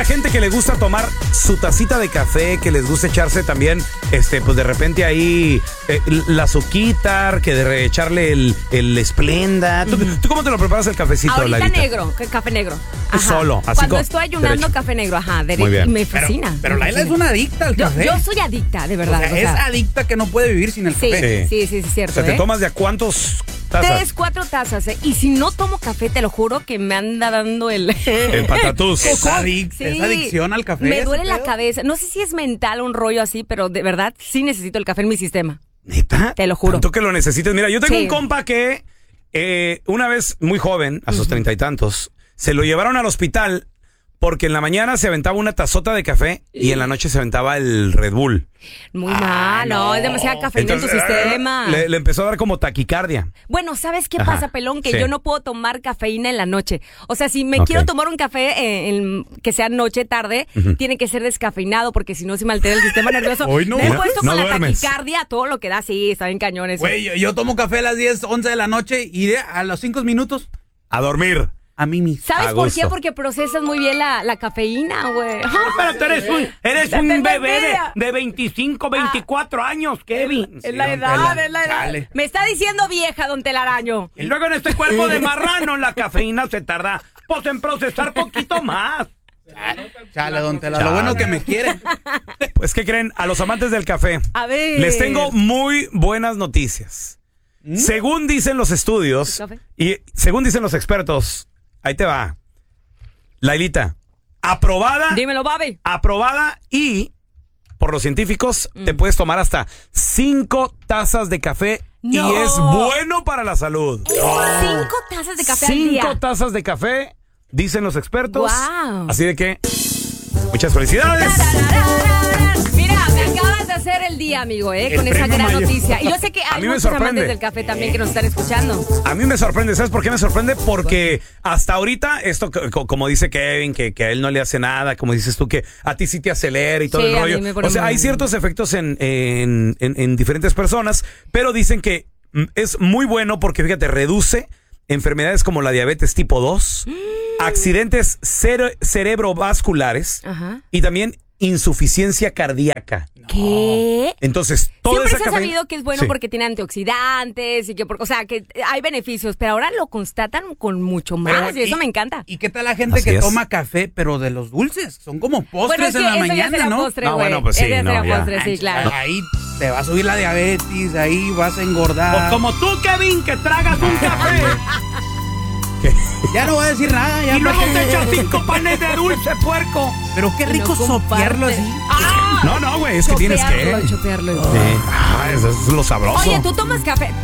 gente que le gusta tomar su tacita de café, que les gusta echarse también, pues de repente ahí la azuquitar, que de echarle el Splenda. ¿Tú cómo te lo preparas el cafecito, ahorita Lailita? negro, café negro. Ajá. Solo, así cuando estoy ayunando, derecho. Café negro, ajá, derecho. Muy bien. Y me fascina. Pero Laila es una adicta al café. Yo soy adicta, de verdad. O sea, es adicta que no puede vivir sin el café. Sí, es cierto. O sea, ¿te tomas de a cuántos tazas? 3, 4 tazas, ¿eh? Y si no tomo café, te lo juro que me anda dando el patatús. Es adicción al café. Me duele la cabeza. No sé si es mental un rollo así, pero de verdad sí necesito el café en mi sistema. ¿Neta? Te lo juro. Tanto que lo necesites. Mira, yo tengo un compa que una vez muy joven, a sus 30 y tantos, se lo llevaron al hospital porque en la mañana se aventaba una tazota de café y en la noche se aventaba el Red Bull. Muy mal, no, es demasiada cafeína en tu sistema. Le empezó a dar como taquicardia. Bueno, ¿sabes qué pasa, pelón? Que yo no puedo tomar cafeína en la noche. O sea, si me quiero tomar un café que sea noche, tarde, tiene que ser descafeinado porque si no se me altera el sistema nervioso. Hoy no. Me he puesto No con la duermes. taquicardia, todo lo que da, sí, está bien cañón eso. Güey, yo tomo café a las 10, 11 de la noche y a los 5 minutos A dormir. a mí mismo. ¿Sabes a por gusto. qué? Porque procesas muy bien la cafeína, güey. Pero tú eres un Te bebé envidia. de 25, 24 años, Kevin. Es la edad, es la edad. Chale. Me está diciendo vieja, don Telaraño. Y luego en este cuerpo de marrano la cafeína se tarda pues en procesar poquito más. Chale, don Tela, lo bueno que me quieren. Pues, ¿qué creen? A los amantes del café, A ver. les tengo muy buenas noticias. Según dicen los estudios ¿Café? y según dicen los expertos, ahí te va. Lailita, aprobada. Dímelo, baby. Aprobada y por los científicos te puedes tomar hasta 5 tazas de café No. y es bueno para la salud. 5 tazas de café al día. 5 tazas de café, dicen los expertos. Guau. Así de que muchas felicidades. Mira, me acabas de hacer el día, amigo, con esa premio gran mayor. noticia. Y yo sé que A hay mí me muchos sorprende. amantes del café también que nos están escuchando. A mí me sorprende, ¿sabes por qué me sorprende? Porque hasta ahorita, esto como dice Kevin, que a él no le hace nada, como dices tú, que a ti sí te acelera y todo Sí, el a rollo. mí me pone O sea, muy- hay ciertos efectos en diferentes personas, pero dicen que es muy bueno porque, fíjate, reduce enfermedades como la diabetes tipo 2, accidentes cerebrovasculares Ajá. y también insuficiencia cardíaca. ¿Qué? Entonces, toda Siempre esa se ha cafeína- sabido que es bueno Sí. porque tiene antioxidantes y que, o sea, que hay beneficios, pero ahora lo constatan con mucho más y eso me encanta. ¿Y qué tal la gente Así que es. toma café, pero de los dulces? Son como postres es que en la eso ya mañana, será ¿no? postre, No, güey. bueno, pues sí, Ese ya no, será ya. postre, sí, claro. Ahí te va a subir la diabetes, ahí vas a engordar. O como tú, Kevin, que tragas un café Ya no voy a decir nada. Ya y luego te echas 5 panes de dulce, puerco. Pero qué rico No sopearlo comparte. así. ¡Ah! No, güey, es que tienes que. Chopearlo. Eso es lo sabroso. Oye, ¿tú tomas café?